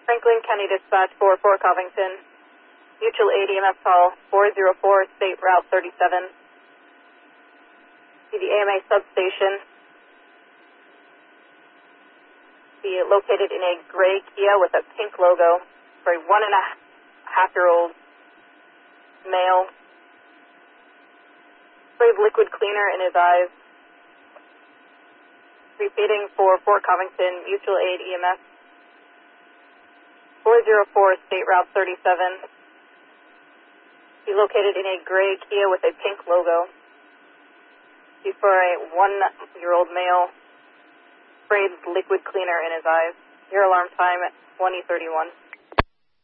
Franklin County Dispatch 44 Covington. Mutual aid EMS call 404 State Route 37. To the AMA substation. Be located in a gray Kia with a pink logo for a 1.5-year-old male. Sprayed liquid cleaner in his eyes. Repeating for Fort Covington, mutual aid EMS. 404 State Route 37. Be located in a gray Kia with a pink logo. Be for a 1-year-old male. Sprayed liquid cleaner in his eyes. Your alarm time at 20:31.